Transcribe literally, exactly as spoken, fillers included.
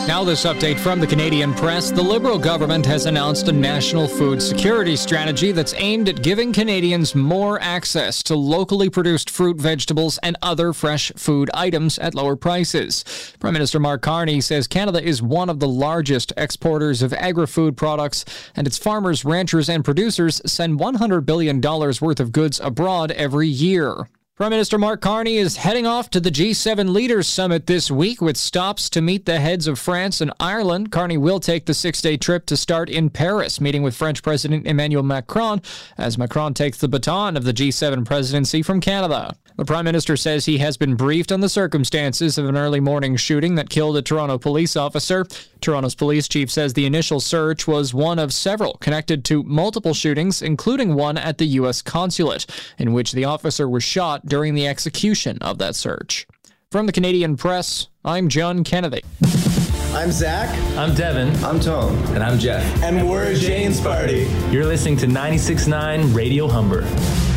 Now this update from the Canadian Press. The Liberal government has announced a national food security strategy that's aimed at giving Canadians more access to locally produced fruit, vegetables, and other fresh food items at lower prices. Prime Minister Mark Carney says Canada is one of the largest exporters of agri-food products, and its farmers, ranchers, and producers send one hundred billion dollars worth of goods abroad every year. Prime Minister Mark Carney is heading off to the G seven Leaders Summit this week with stops to meet the heads of France and Ireland. Carney will take the six-day trip to start in Paris, meeting with French President Emmanuel Macron, as Macron takes the baton of the G seven presidency from Canada. The Prime Minister says he has been briefed on the circumstances of an early morning shooting that killed a Toronto police officer. Toronto's police chief says the initial search was one of several connected to multiple shootings, including one at the U S consulate, in which the officer was shot during the execution of that search. From the Canadian Press, I'm John Kennedy. I'm Zach. I'm Devin. I'm Tom. And I'm Jeff. And we're Jane's Party. You're listening to ninety-six point nine Radio Humber.